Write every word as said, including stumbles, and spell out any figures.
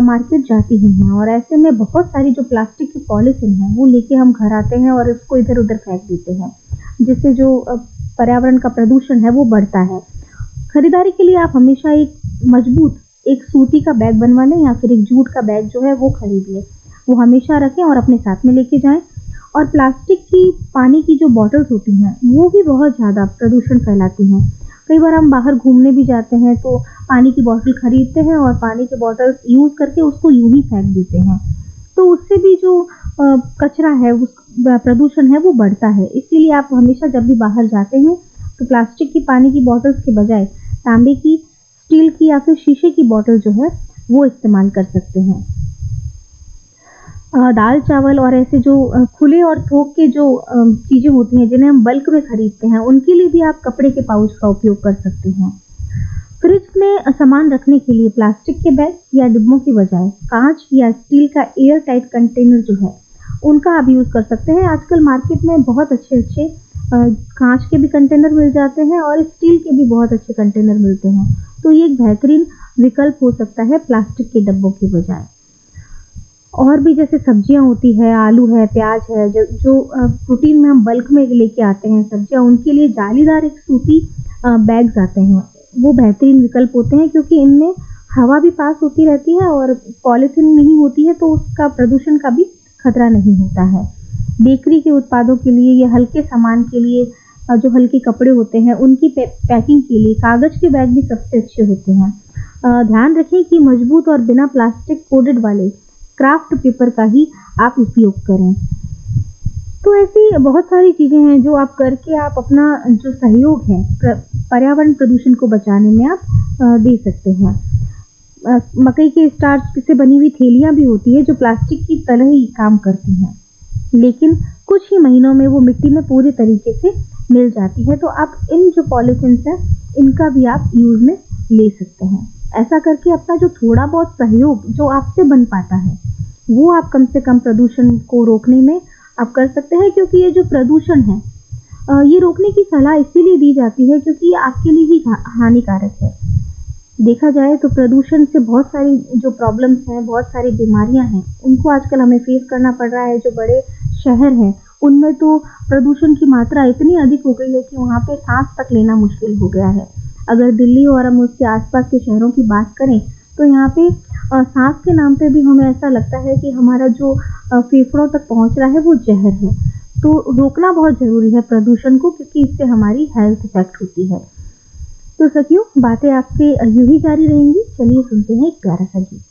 Market जाती ही हैं और ऐसे में बहुत सारी जो प्लास्टिक की पॉलीथीन है वो लेके हम घर आते हैं और इसको इधर-उधर फेंक देते हैं, जिससे जो अ, पर्यावरण का प्रदूषण है वो बढ़ता है। खरीदारी के लिए आप हमेशा एक मजबूत एक सूती का बैग बनवा लें या फिर एक जूट का बैग जो है वो खरीद लें। वो हमेशा रखें और अपने साथ में लेके जाएँ। और प्लास्टिक की पानी की जो बॉटल्स होती हैं वो भी बहुत ज़्यादा प्रदूषण फैलाती हैं। कई बार हम बाहर घूमने भी जाते हैं तो पानी की बॉटल खरीदते हैं और पानी की बॉटल्स यूज़ करके उसको यूँ ही फेंक देते हैं। तो उससे भी जो अ, कचरा है उस ब प्रदूषण है वो बढ़ता है। इसीलिए आप हमेशा जब भी बाहर जाते हैं तो प्लास्टिक की पानी की बॉटल्स के बजाय तांबे की, स्टील की या फिर शीशे की बॉटल जो है वो इस्तेमाल कर सकते हैं। अ, दाल-चावल और ऐसे जो अ, खुले और थोक के जो अ, चीज़ें होती हैं जिन्हें हम बल्क में खरीदते हैं, उनके लिए भी आप कपड़े के पाउच का उपयोग कर सकते हैं। फ्रिज में अ, सामान रखने के लिए प्लास्टिक के बैग या डिब्बों की बजाय काँच या स्टील का एयर टाइट कंटेनर जो है, उनका आप यूज़ कर सकते हैं। आजकल मार्केट में बहुत अच्छे-अच्छे अ, काँच के भी कंटेनर मिल जाते हैं और स्टील के भी बहुत अच्छे कंटेनर मिलते हैं। तो ये एक बेहतरीन विकल्प हो सकता है प्लास्टिक के डब्बों की बजाय। और भी जैसे सब्जियाँ होती है, आलू है, प्याज है, जो जो अ, रूटीन में हम बल्क में लेके आते हैं सब्जियाँ, उनके लिए जालीदार एक सूती अ, बैग्स आते हैं। वो बेहतरीन विकल्प होते हैं क्योंकि इनमें हवा भी पास होती रहती है और पॉलीथीन नहीं होती है, तो उसका प्रदूषण का भी खतरा नहीं होता है। बेकरी के उत्पादों के लिए या हल्के सामान के लिए अ, जो हल्के कपड़े होते हैं, उनकी पे पैकिंग के लिए कागज़ के बैग भी सबसे अच्छे होते हैं। अ, ध्यान रखें कि मजबूत और बिना प्लास्टिक कोटेड वाले क्राफ्ट पेपर का ही आप उपयोग करें। तो ऐसी बहुत सारी चीज़ें हैं जो आप करके आप अपना जो सहयोग है प्र पर्यावरण प्रदूषण को बचाने में आप अ, दे सकते हैं। अ, मकई के स्टार्च से बनी हुई थैलियाँ भी होती है जो प्लास्टिक की तरह ही काम करती हैं, लेकिन कुछ ही महीनों में वो मिट्टी में पूरे तरीके से मिल जाती है। तो आप इन जो पॉलीथीन्स हैं, इनका भी आप यूज़ में ले सकते हैं। ऐसा करके अपना जो थोड़ा बहुत सहयोग जो आपसे बन पाता है, वो आप कम से कम प्रदूषण को रोकने में आप कर सकते हैं क्योंकि ये जो प्रदूषण है अ, ये रोकने की सलाह इसीलिए दी जाती है क्योंकि ये आपके लिए ही हा हानिकारक है। देखा जाए तो प्रदूषण से बहुत सारी जो प्रॉब्लम्स हैं, बहुत सारी बीमारियाँ हैं, उनको आजकल हमें फेस करना पड़ रहा है। जो बड़े शहर हैं, उनमें तो प्रदूषण की मात्रा इतनी अधिक हो गई है कि वहाँ पे साँस तक लेना मुश्किल हो गया है। अगर दिल्ली और हम उसके आस-पास के शहरों की बात करें, तो यहाँ पे अ, साँस के नाम पे भी हमें ऐसा लगता है कि हमारा जो अ, फेफड़ों तक पहुँच रहा है, वो ज़हर है। तो रोकना बहुत ज़रूरी है प्रदूषण को क्योंकि इससे हमारी हेल्थ इफ़ेक्ट होती है। तो सखियों, बातें आपसे यूँ ही जारी रहेंगी। चलिए सुनते हैं एक प्यारा सा गीत।